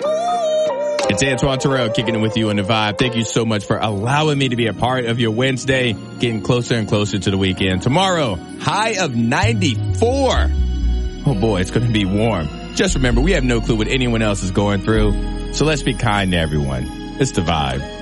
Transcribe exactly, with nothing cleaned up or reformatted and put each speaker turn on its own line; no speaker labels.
It's Antoine Terrell kicking it with you on The Vibe. Thank you so much for allowing me to be a part of your Wednesday, getting closer and closer to the weekend. Tomorrow, high of ninety-four. Oh boy, it's going to be warm. Just remember, we have no clue what anyone else is going through, so let's be kind to everyone. It's The Vibe.